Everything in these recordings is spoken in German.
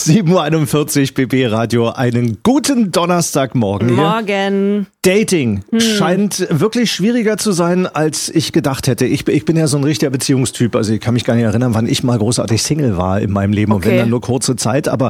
7:41 Uhr BB Radio. Einen guten Donnerstagmorgen hier. Morgen. Dating scheint wirklich schwieriger zu sein, als ich gedacht hätte. Ich bin ja so ein richtiger Beziehungstyp. Also ich kann mich gar nicht erinnern, wann ich mal großartig Single war in meinem Leben. Und wenn dann nur kurze Zeit. Aber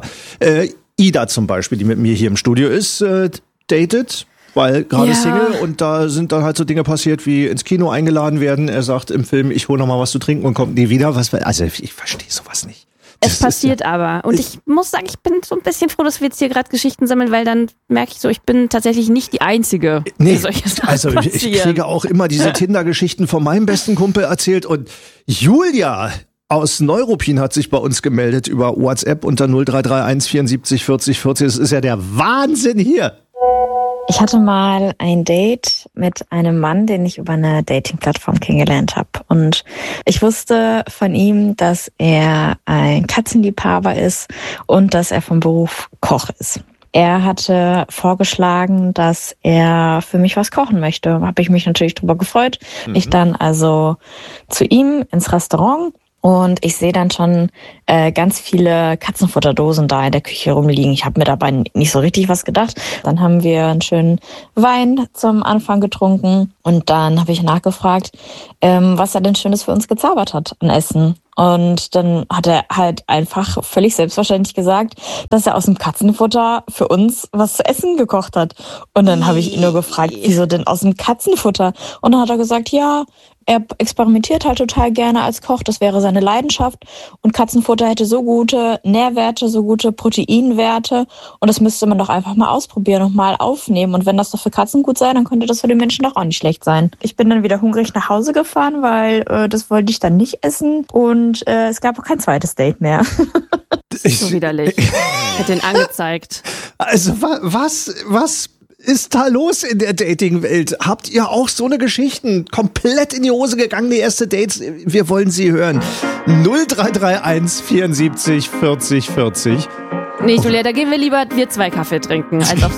Ida zum Beispiel, die mit mir hier im Studio ist, datet. Weil gerade Single und da sind dann halt so Dinge passiert wie ins Kino eingeladen werden. Er sagt im Film, ich hole noch mal was zu trinken und kommt nie wieder. Also ich verstehe sowas nicht. Es passiert aber. Und ich muss sagen, ich bin so ein bisschen froh, dass wir jetzt hier gerade Geschichten sammeln, weil dann merke ich so, ich bin tatsächlich nicht die Einzige, die solche Sachen passieren. Also ich kriege auch immer diese Tinder-Geschichten von meinem besten Kumpel erzählt. Und Julia aus Neuruppin hat sich bei uns gemeldet über WhatsApp unter 0331 74 40 40. Das ist ja der Wahnsinn hier. Ich hatte mal ein Date mit einem Mann, den ich über eine Dating-Plattform kennengelernt habe. Und ich wusste von ihm, dass er ein Katzenliebhaber ist und dass er vom Beruf Koch ist. Er hatte vorgeschlagen, dass er für mich was kochen möchte. Habe ich mich natürlich drüber gefreut. Ich dann also zu ihm ins Restaurant. Und ich sehe dann schon ganz viele Katzenfutterdosen da in der Küche rumliegen. Ich habe mir dabei nicht so richtig was gedacht. Dann haben wir einen schönen Wein zum Anfang getrunken. Und dann habe ich nachgefragt, was er denn Schönes für uns gezaubert hat an Essen. Und dann hat er halt einfach völlig selbstverständlich gesagt, dass er aus dem Katzenfutter für uns was zu essen gekocht hat. Und dann habe ich ihn nur gefragt, wieso denn aus dem Katzenfutter? Und dann hat er gesagt, ja, er experimentiert halt total gerne als Koch, das wäre seine Leidenschaft. Und Katzenfutter hätte so gute Nährwerte, so gute Proteinwerte. Und das müsste man doch einfach mal ausprobieren und mal aufnehmen. Und wenn das doch für Katzen gut sei, dann könnte das für die Menschen doch auch nicht schlecht sein. Ich bin dann wieder hungrig nach Hause gefahren, weil das wollte ich dann nicht essen. Und es gab auch kein zweites Date mehr. Das ist so widerlich. Ich hätte ihn angezeigt. Also was ist da los in der Dating-Welt? Habt ihr auch so eine Geschichten? Komplett in die Hose gegangen, die erste Dates? Wir wollen sie hören. 0331 74 40 40. Nee, Julia, da gehen wir lieber 2 Kaffee trinken, als auf